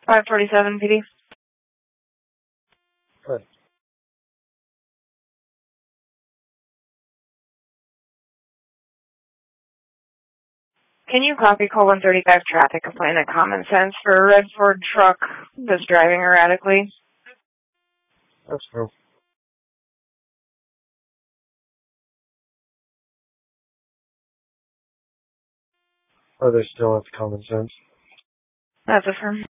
547 PD. Good. Can you copy call 135 traffic complaint at Common Sense for a red Ford truck that's driving erratically? That's true. Are they still at Common Sense? That's affirmed.